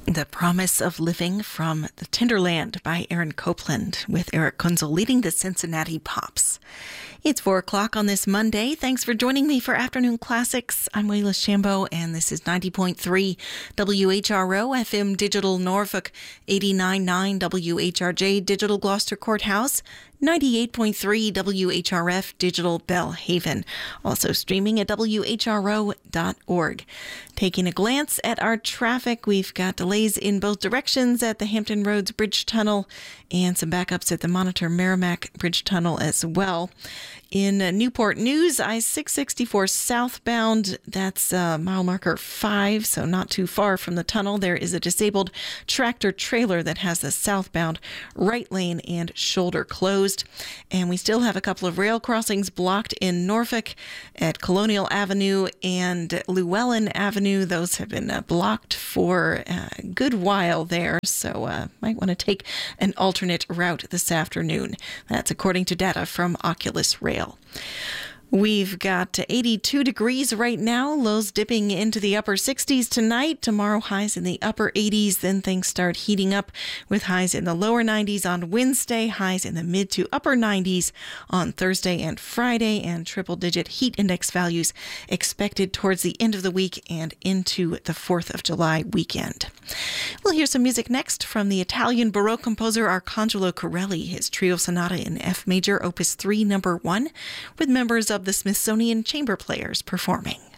The Promise of Living from the Tinderland by Aaron Copland, with Eric Kunzel leading the Cincinnati Pops. It's 4 o'clock on this Monday. Thanks for joining me for Afternoon Classics. I'm Wayla Shambo, and this is 90.3 WHRO FM Digital Norfolk, 89.9 WHRJ Digital Gloucester Courthouse, 98.3 WHRF Digital Bellhaven. Also streaming at WHRO.org. Taking a glance at our traffic, we've got delays in both directions at the Hampton Roads Bridge Tunnel and some backups at the Monitor Merrimack Bridge Tunnel as well. In Newport News, I-664 southbound, that's mile marker 5, so not too far from the tunnel. There is a disabled tractor trailer that has the southbound right lane and shoulder closed. And we still have a couple of rail crossings blocked in Norfolk at Colonial Avenue and Llewellyn Avenue. Those have been blocked for a good while there, so might want to take an alternate route this afternoon. That's according to data from Oculus Rail. We've got 82 degrees right now, lows dipping into the upper 60s tonight. Tomorrow, highs in the upper 80s. Then things start heating up with highs in the lower 90s on Wednesday, highs in the mid to upper 90s on Thursday and Friday, and triple-digit heat index values expected towards the end of the week and into the 4th of July weekend. We'll hear some music next from the Italian Baroque composer Arcangelo Corelli, his trio sonata in F major, opus 3, number 1, with members of the Smithsonian Chamber Players performing.